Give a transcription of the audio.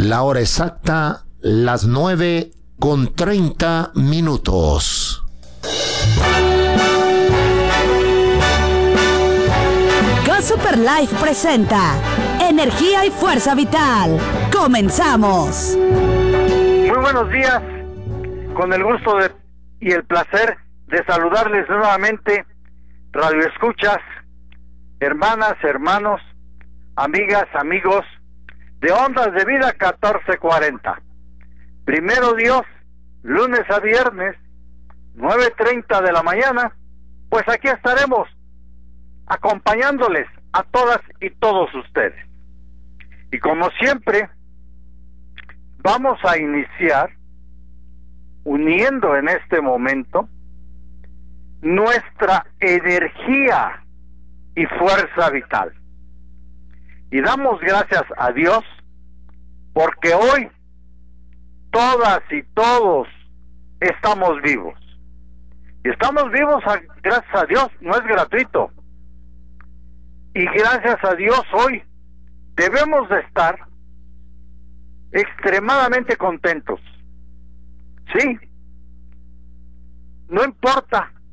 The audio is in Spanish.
La hora exacta, las 9:30. Go Super Life presenta Energía y Fuerza Vital. ¡Comenzamos! Muy buenos días, con el gusto y el placer de saludarles nuevamente, radioescuchas, hermanas, hermanos, amigas, amigos de Ondas de Vida 1440. Primero Dios, lunes a viernes, 9:30 de la mañana, pues aquí estaremos acompañándoles a todas y todos ustedes. Y como siempre, vamos a iniciar uniendo en este momento nuestra energía y fuerza vital. Y damos gracias a Dios porque hoy todas y todos estamos vivos. Y estamos vivos gracias a Dios, no es gratuito. Y gracias a Dios hoy debemos de estar extremadamente contentos. Sí, no importa